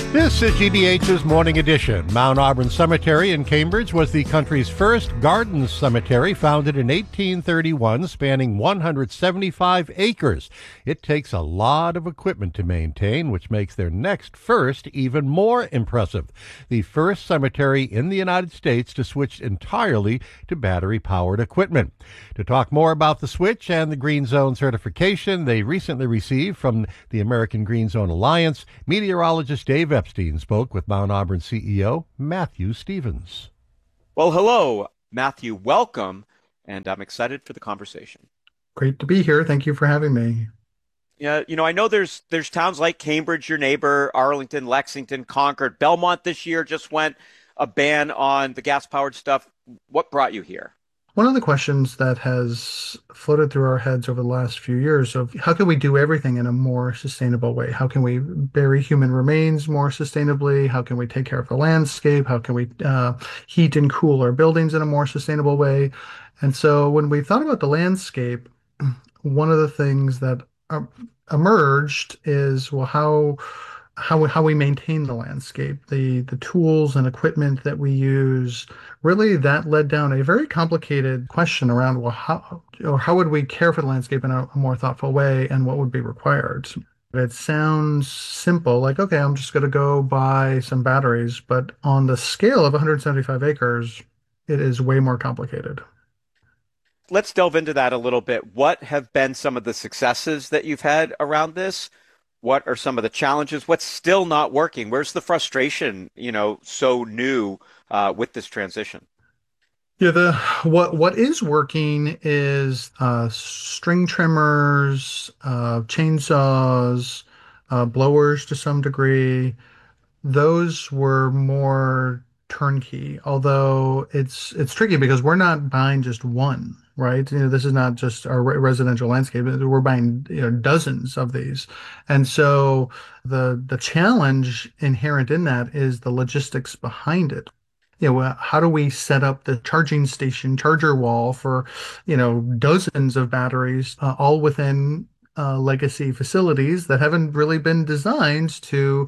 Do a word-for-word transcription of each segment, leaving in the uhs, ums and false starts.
This is G B H's Morning Edition. Mount Auburn Cemetery in Cambridge was the country's first garden cemetery, founded in eighteen thirty-one, spanning one hundred seventy-five acres. It takes a lot of equipment to maintain, which makes their next first even more impressive. The first cemetery in the United States to switch entirely to battery-powered equipment. To talk more about the switch and the Green Zone certification they recently received from the American Green Zone Alliance, meteorologist Dave Epstein spoke with Mount Auburn C E O Matthew Stevens. Well, hello, Matthew. Welcome, and I'm excited for the conversation. Great to be here. Thank you for having me. Yeah, you know, I know there's there's towns like Cambridge, your neighbor, Arlington, Lexington, Concord, Belmont this year just went a ban on the gas-powered stuff. What brought you here? One of the questions that has floated through our heads over the last few years of how can we do everything in a more sustainable way? How can we bury human remains more sustainably? How can we take care of the landscape? How can we uh, heat and cool our buildings in a more sustainable way? And so when we thought about the landscape, one of the things that uh, emerged is, well, how how we, how we maintain the landscape, the the tools and equipment that we use. Really, that led down a very complicated question around, well, how or how would we care for the landscape in a, a more thoughtful way, and what would be required? It sounds simple, like, okay, I'm just going to go buy some batteries, but on the scale of one hundred seventy-five acres, it is way more complicated. Let's delve into that a little bit. What have been some of the successes that you've had around this? What are some of the challenges? What's still not working? Where's the frustration, you know, so new uh, with this transition? Yeah, the what what is working is uh, string trimmers, uh, chainsaws, uh, blowers to some degree. Those were more turnkey, although it's it's tricky because we're not buying just one, right? You know, this is not just our re- residential landscape. We're buying, you know, dozens of these. And so the the challenge inherent in that is the logistics behind it. You know, how do we set up the charging station charger wall for, you know, dozens of batteries, uh, all within uh, legacy facilities that haven't really been designed to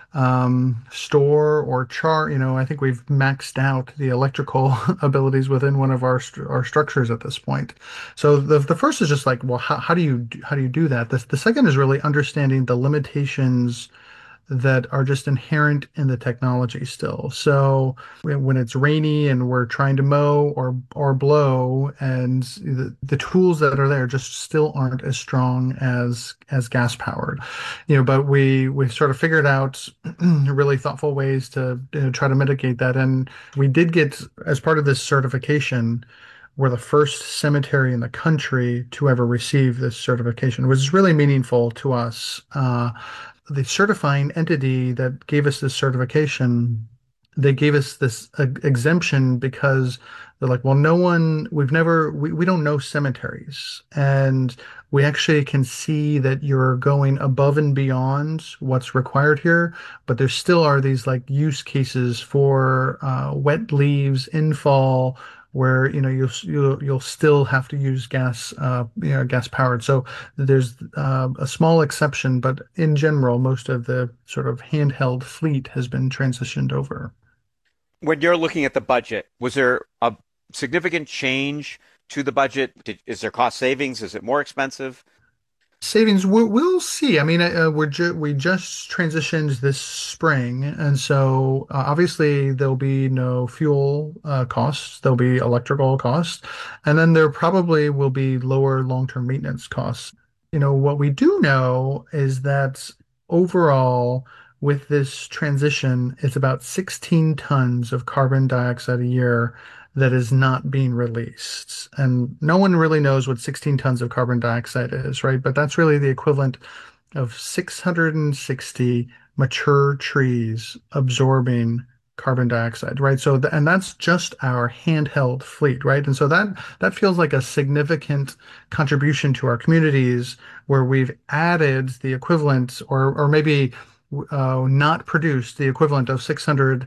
um, store or char, you know, I think we've maxed out the electrical abilities within one of our st our structures at this point. So the the first is just like, well, how, how do you how do you do that? The, the second is really understanding the limitations that are just inherent in the technology still. So when it's rainy and we're trying to mow or or blow, and the, the tools that are there just still aren't as strong as as gas powered, you know. But we we sort of figured out really thoughtful ways to, you know, try to mitigate that, and we did get, as part of this certification, we're the first cemetery in the country to ever receive this certification, which is really meaningful to us. Uh, the certifying entity that gave us this certification, they gave us this uh, exemption because they're like, well, no one, we've never, we, we don't know cemeteries. And we actually can see that you're going above and beyond what's required here, but there still are these like use cases for uh, wet leaves, infall, where, you know, you'll you'll you'll still have to use gas, uh, you know, gas powered. So there's uh, a small exception, but in general, most of the sort of handheld fleet has been transitioned over. When you're looking at the budget, was there a significant change to the budget? Did, is there cost savings? Is it more expensive? Savings, we'll, we'll see. I mean, uh, we're ju we just transitioned this spring, and so uh, obviously there'll be no fuel uh, costs. There'll be electrical costs, and then there probably will be lower long-term maintenance costs. You know, what we do know is that overall, with this transition, it's about sixteen tons of carbon dioxide a year that is not being released. And no one really knows what sixteen tons of carbon dioxide is, right? But that's really the equivalent of six hundred sixty mature trees absorbing carbon dioxide, right? So, th and that's just our handheld fleet, right? And so that that feels like a significant contribution to our communities, where we've added the equivalent, or or maybe uh, not produced the equivalent of six hundred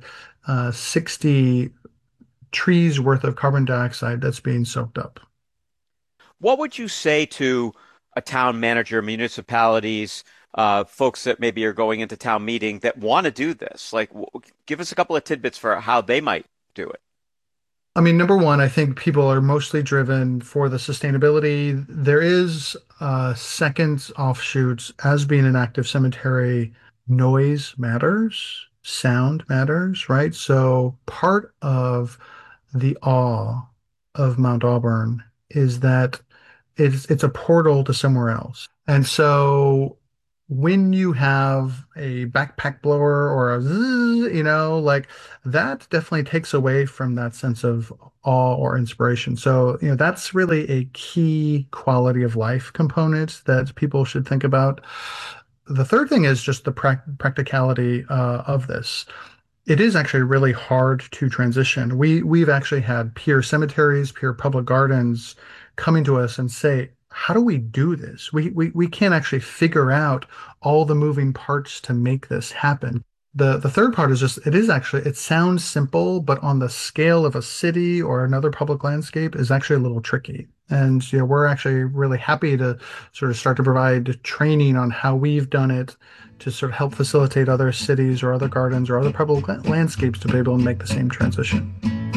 sixty trees worth of carbon dioxide that's being soaked up. What would you say to a town manager, municipalities, uh, folks that maybe are going into town meeting that want to do this? Like, w give us a couple of tidbits for how they might do it. I mean, number one, I think people are mostly driven for the sustainability. There is uh, second offshoots as being an active cemetery. Noise matters, sound matters, right? So part of the awe of Mount Auburn is that it's it's a portal to somewhere else. And so when you have a backpack blower or a zzz, you know, like that definitely takes away from that sense of awe or inspiration. So, you know, that's really a key quality of life component that people should think about. The third thing is just the prac practicality uh, of this. It is actually really hard to transition. We we've actually had peer cemeteries, peer public gardens coming to us and say, how do we do this? We we we can't actually figure out all the moving parts to make this happen. The the third part is just it is actually it sounds simple, but on the scale of a city or another public landscape is actually a little tricky. And you know, we're actually really happy to sort of start to provide training on how we've done it to sort of help facilitate other cities or other gardens or other public landscapes to be able to make the same transition.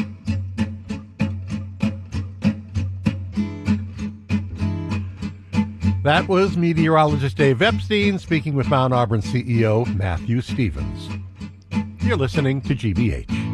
That was meteorologist Dave Epstein speaking with Mount Auburn C E O Matthew Stevens. You're listening to G B H.